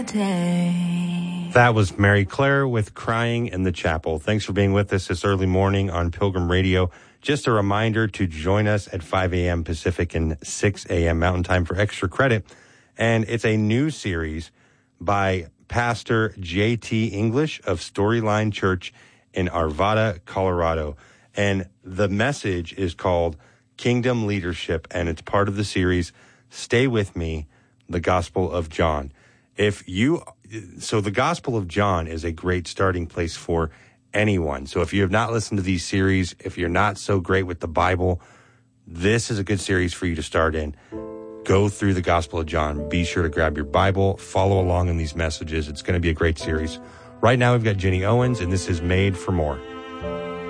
That was Mary Claire with Crying in the Chapel. Thanks for being with us this early morning on Pilgrim Radio. Just a reminder to join us at 5 a.m. Pacific and 6 a.m. Mountain Time for extra credit. And it's a new series by Pastor J.T. English of Storyline Church in Arvada, Colorado. And the message is called Kingdom Leadership, and it's part of the series Stay With Me, the Gospel of John. So the Gospel of John is a great starting place for anyone. So if you have not listened to these series, if you're not so great with the Bible, this is a good series for you to start in. Go through the Gospel of John. Be sure to grab your Bible, follow along in these messages. It's going to be a great series. Right now we've got Jenny Owens, and this is Made for More.